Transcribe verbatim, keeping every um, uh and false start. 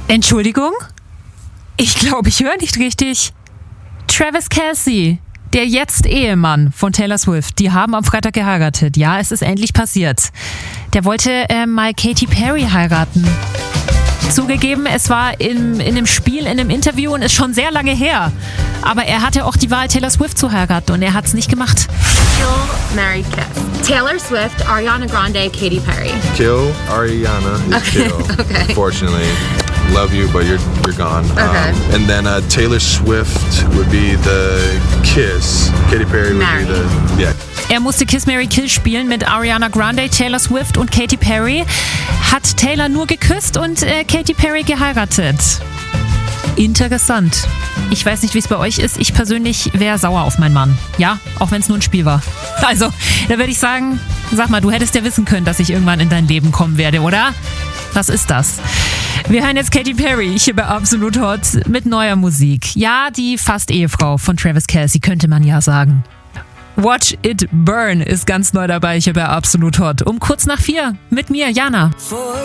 Entschuldigung? Ich glaube, ich höre nicht richtig. Travis Kelce, der jetzt Ehemann von Taylor Swift, die haben am Freitag geheiratet. Ja, es ist endlich passiert. Der wollte äh, mal Katy Perry heiraten. Zugegeben, es war in, in einem Spiel, in einem Interview und ist schon sehr lange her. Aber er hatte auch die Wahl, Taylor Swift zu heiraten und er hat es nicht gemacht. Kill, marry, kiss. Taylor Swift, Ariana Grande, Katy Perry. Kill, Ariana is Okay, kill. okay. Unfortunately. Love you, but you're you're gone. Okay. Um, and then uh, Taylor Swift would be the kiss. Katy Perry would Marry. be the yeah. Er musste Kiss, Marry, Kill spielen mit Ariana Grande, Taylor Swift und Katy Perry. Hat Taylor nur geküsst und äh, Katy Perry geheiratet. Interessant. Ich weiß nicht, wie es bei euch ist. Ich persönlich wäre sauer auf meinen Mann. Ja, auch wenn es nur ein Spiel war. Also, da würde ich sagen, sag mal, du hättest ja wissen können, dass ich irgendwann in dein Leben kommen werde, oder? Was ist das? Wir hören jetzt Katy Perry hier bei Absolut Hot mit neuer Musik. Ja, die Fast-Ehefrau von Travis Kelce, könnte man ja sagen. Watch It Burn ist ganz neu dabei hier bei Absolut Hot. Um kurz nach vier mit mir, Jana.